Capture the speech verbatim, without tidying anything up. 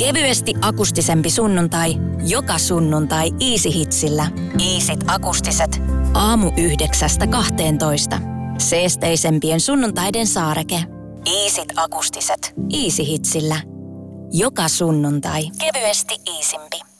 Kevyesti akustisempi sunnuntai, joka sunnuntai Easy Hitsillä. Easyt akustiset. Aamu yhdeksästä kahteentoista. Seesteisempien sunnuntaiden saareke. Easyt akustiset. Easy Hitsillä. Joka sunnuntai. Kevyesti iisimpi.